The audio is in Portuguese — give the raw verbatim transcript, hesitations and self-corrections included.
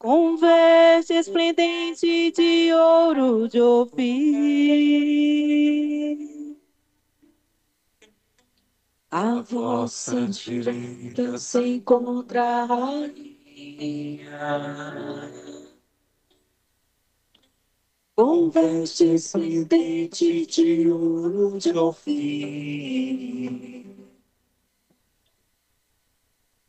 Com veste esplendente de ouro de Ofir. À vossa direita se encontra a rainha, com veste esplendente de ouro de Ofir.